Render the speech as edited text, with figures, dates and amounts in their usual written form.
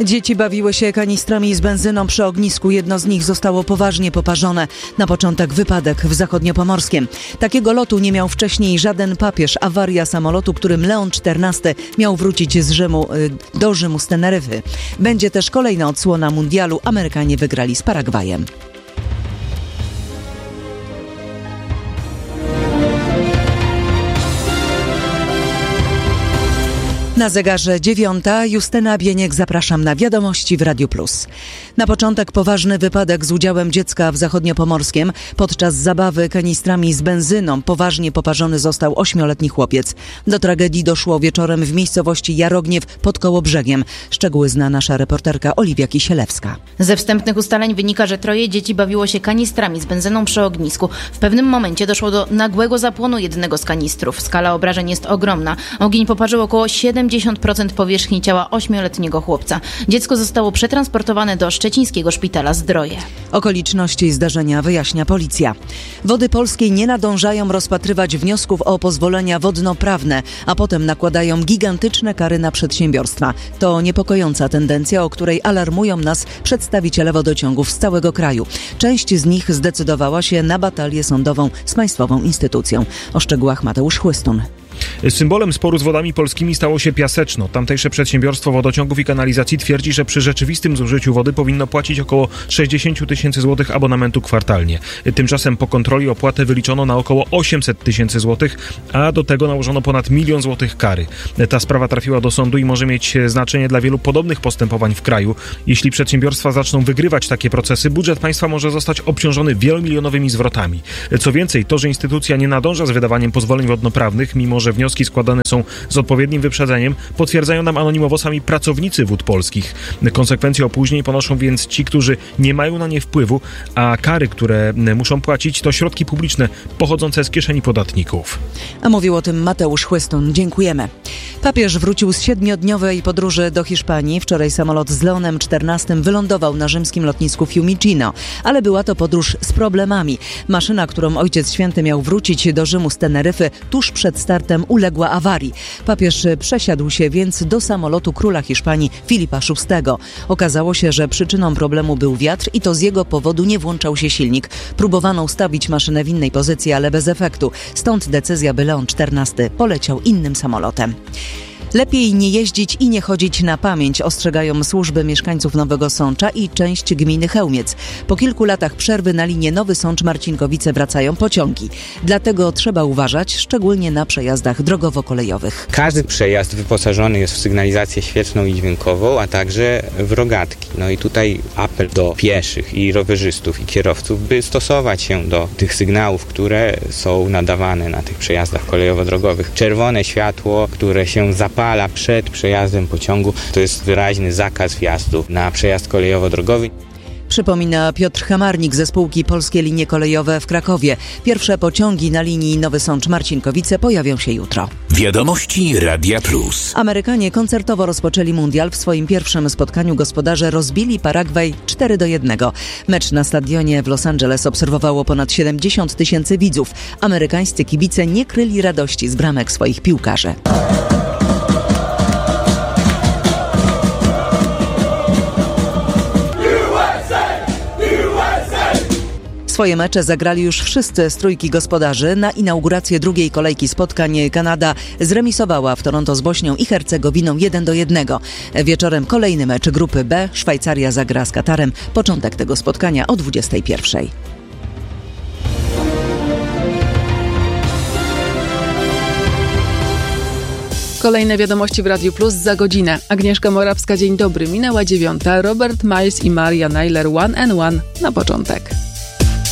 Dzieci bawiły się kanistrami z benzyną przy ognisku. Jedno z nich zostało poważnie poparzone. Na początek wypadek w Zachodniopomorskiem. Takiego lotu nie miał wcześniej żaden papież. Awaria samolotu, którym Leon XIV miał wrócić do Rzymu z Teneryfy. Będzie też kolejna odsłona mundialu. Amerykanie wygrali z Paragwajem. Na zegarze 9:00. Justyna Bieniek, zapraszam na wiadomości w Radiu Plus. Na początek poważny wypadek z udziałem dziecka w Zachodniopomorskiem. Podczas zabawy kanistrami z benzyną poważnie poparzony został 8-letni chłopiec. Do tragedii doszło wieczorem w miejscowości Jarogniew pod Kołobrzegiem. Szczegóły zna nasza reporterka Oliwia Kisielewska. Ze wstępnych ustaleń wynika, że 3 dzieci bawiło się kanistrami z benzyną przy ognisku. W pewnym momencie doszło do nagłego zapłonu jednego z kanistrów. Skala obrażeń jest ogromna. Ogień poparzył około 70% powierzchni ciała 8-letniego chłopca. Dziecko zostało przetransportowane do szczecińskiego szpitala Zdroje. Okoliczności zdarzenia wyjaśnia policja. Wody Polskie nie nadążają rozpatrywać wniosków o pozwolenia wodnoprawne, a potem nakładają gigantyczne kary na przedsiębiorstwa. To niepokojąca tendencja, o której alarmują nas przedstawiciele wodociągów z całego kraju. Część z nich zdecydowała się na batalię sądową z państwową instytucją. O szczegółach Mateusz Chłystun. Symbolem sporu z Wodami Polskimi stało się Piaseczno. Tamtejsze przedsiębiorstwo wodociągów i kanalizacji twierdzi, że przy rzeczywistym zużyciu wody powinno płacić około 60 tysięcy złotych abonamentu kwartalnie. Tymczasem po kontroli opłatę wyliczono na około 800 tysięcy złotych, a do tego nałożono ponad 1 000 000 złotych kary. Ta sprawa trafiła do sądu i może mieć znaczenie dla wielu podobnych postępowań w kraju. Jeśli przedsiębiorstwa zaczną wygrywać takie procesy, budżet państwa może zostać obciążony wielomilionowymi zwrotami. Co więcej, to, że instytucja nie nadąża z wydawaniem pozwoleń wodnoprawnych, mimo że wnioski składane są z odpowiednim wyprzedzeniem, potwierdzają nam anonimowo sami pracownicy Wód Polskich. Konsekwencje opóźnień ponoszą więc ci, którzy nie mają na nie wpływu, a kary, które muszą płacić, to środki publiczne pochodzące z kieszeni podatników. A mówił o tym Mateusz Chłystun. Dziękujemy. Papież wrócił z 7-dniowej podróży do Hiszpanii. Wczoraj samolot z Leonem XIV wylądował na rzymskim lotnisku Fiumicino, ale była to podróż z problemami. Maszyna, którą Ojciec Święty miał wrócić do Rzymu z Teneryfy, tuż przed startem uległa awarii. Papież przesiadł się więc do samolotu króla Hiszpanii Filipa VI. Okazało się, że przyczyną problemu był wiatr i to z jego powodu nie włączał się silnik. Próbowano ustawić maszynę w innej pozycji, ale bez efektu. Stąd decyzja, by Leon XIV poleciał innym samolotem. Lepiej nie jeździć i nie chodzić na pamięć, ostrzegają służby mieszkańców Nowego Sącza i część gminy Chełmiec. Po kilku latach przerwy na linię Nowy Sącz-Marcinkowice wracają pociągi. Dlatego trzeba uważać, szczególnie na przejazdach drogowo-kolejowych. Każdy przejazd wyposażony jest w sygnalizację świetlną i dźwiękową, a także w rogatki. No i tutaj apel do pieszych i rowerzystów i kierowców, by stosować się do tych sygnałów, które są nadawane na tych przejazdach kolejowo-drogowych. Czerwone światło, które się zapala przed przejazdem pociągu, to jest wyraźny zakaz wjazdu na przejazd kolejowo-drogowy. Przypomina Piotr Hamarnik ze spółki Polskie Linie Kolejowe w Krakowie. Pierwsze pociągi na linii Nowy Sącz-Marcinkowice pojawią się jutro. Wiadomości Radia Plus. Amerykanie koncertowo rozpoczęli mundial. W swoim pierwszym spotkaniu gospodarze rozbili Paragwaj 4-1. Mecz na stadionie w Los Angeles obserwowało ponad 70 tysięcy widzów. Amerykańscy kibice nie kryli radości z bramek swoich piłkarzy. Swoje mecze zagrali już wszyscy z trójki gospodarzy. Na inaugurację drugiej kolejki spotkań Kanada zremisowała w Toronto z Bośnią i Hercegowiną 1-1. Wieczorem kolejny mecz grupy B. Szwajcaria zagra z Katarem. Początek tego spotkania o 21:00. Kolejne wiadomości w Radiu Plus za godzinę. Agnieszka Morawska, dzień dobry. Minęła 9:00. Robert Miles i Maria Nyler One and One na początek.